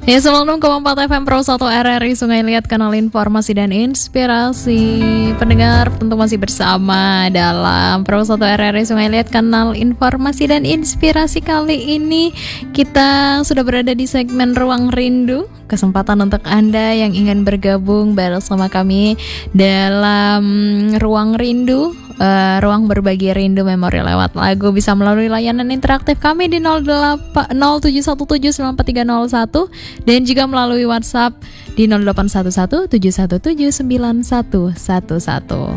Ya, 96,4 FM Pro 1 RRI Sungai Liat, kanal informasi dan inspirasi. Pendengar tentu masih bersama dalam Pro 1 RRI Sungai Liat, kanal informasi dan inspirasi. Kali ini kita sudah berada di segmen Ruang Rindu. Kesempatan untuk Anda yang ingin bergabung bersama kami dalam Ruang Rindu, ruang berbagi rindu memori lewat lagu, bisa melalui layanan interaktif kami di 0717943001 dan juga melalui WhatsApp di 0811717911.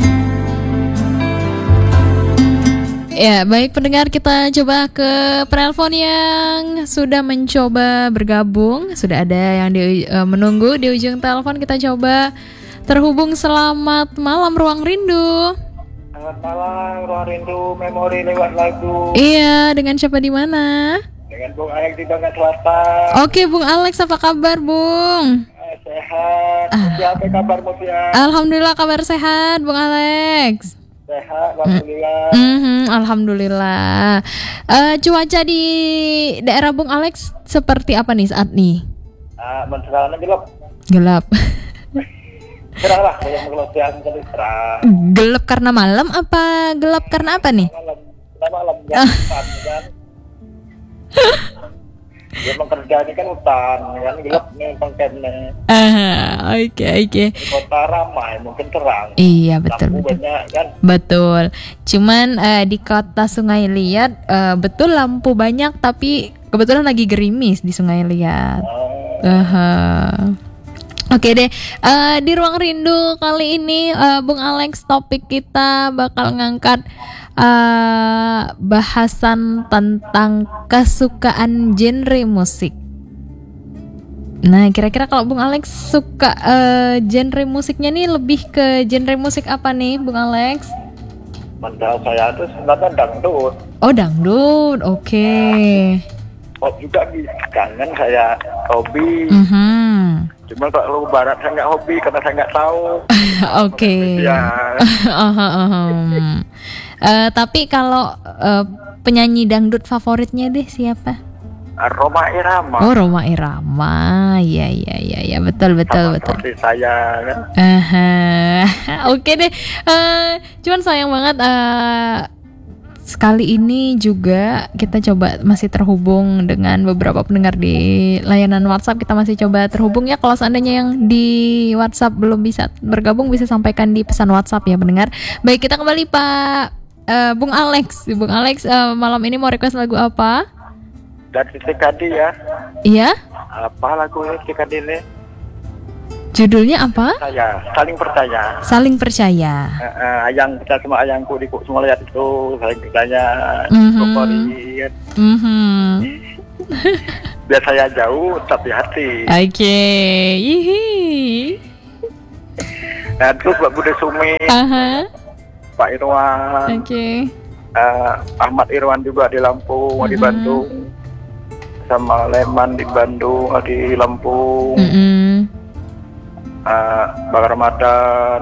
Ya, baik pendengar, kita coba ke penelpon yang sudah mencoba bergabung. Sudah ada yang menunggu di ujung telepon. Kita coba terhubung. Selamat malam Ruang Rindu. Selamat malam Ruang Rindu memori lewat lagu. Iya, dengan siapa di mana? Dengan Bung Alex di Bangka Selatan. Oke, Bung Alex, apa kabar, Bung? Sehat. Siapa kabarmu, Tia? Alhamdulillah, kabar sehat, Bung Alex. Sehat, alhamdulillah. Alhamdulillah. Cuaca di daerah Bung Alex seperti apa nih saat nih? Sekarang gelap. Gelap. Cerah lah, saya mengelutihan jadi cerah. Gelap karena malam apa gelap karena apa nih? Malam ya, hutan kan. Dia kerja ini kan hutan, kan gelap nih pangkatnya. Oke. Kota ramai, mungkin terang. Iya, betul. Lampu banyak kan. Betul. Cuman di kota Sungai Liat betul lampu banyak, tapi kebetulan lagi gerimis di Sungai Liat. Oke deh, di Ruang Rindu kali ini Bung Alex, topik kita bakal ngangkat bahasan tentang kesukaan genre musik. Nah, kira-kira kalau Bung Alex suka genre musiknya nih, lebih ke genre musik apa nih, Bung Alex? Padahal saya tuh sebenarnya dangdut. Oh, dangdut, oke. Pop juga kangen saya hobi. Cuma kalau barat saya nggak hobi karena saya nggak tahu. Oke. Tapi kalau penyanyi dangdut favoritnya deh siapa? Rhoma Irama. Oh, Rhoma Irama. Iya, betul. Seperti saya kan. Oke deh. Cuman sayang banget. Sekali ini juga kita coba masih terhubung dengan beberapa pendengar di layanan WhatsApp. Kita masih coba terhubung ya. Kalau seandainya yang di WhatsApp belum bisa bergabung, bisa sampaikan di pesan WhatsApp ya pendengar. Baik, kita kembali Pak Bung Alex. Bung Alex, malam ini mau request lagu apa? Dari TKD ya. Iya? Apa lagunya TKD ini? Judulnya apa? Saling percaya. Saling percaya. Ayang kita sama ayangku di semua lihat itu saling percaya. Favorit. Biar saya jauh tapi hati. Oke. Nah, terus Mbak Bude Sumi, Pak Irwan, Ahmad Irwan juga di Lampung, di Bandung, sama Leman di Bandung, di Lampung. Bang Ramadan,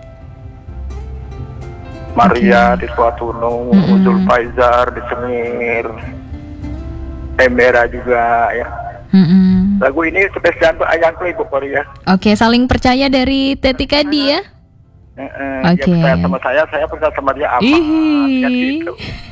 Maria di Suatunu, Uzul Faizar di Semir, Embera juga ya. Lagu ini spesial untuk ayangku Ibu Korea. Oke, Saling Percaya dari Tetika Di ya. Dia percaya sama saya percaya sama dia apa? Kan gitu.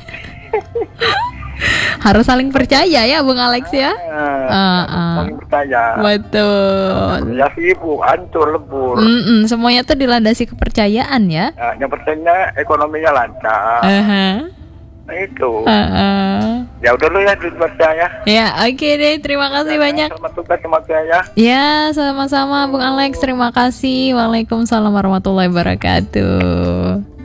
Harus saling percaya ya Bung Alex ya. Saling percaya. Betul. Ya sibuk, hancur, lebur. Semuanya tuh dilandasi kepercayaan ya. Yang pertanyaan ekonominya lancar. Nah itu. Ya udah lu ya percaya. Ya, oke deh, terima kasih banyak. Selamat tugas semoga ya. Ya, sama-sama Bung Alex, terima kasih. Waalaikumsalam warahmatullahi wabarakatuh.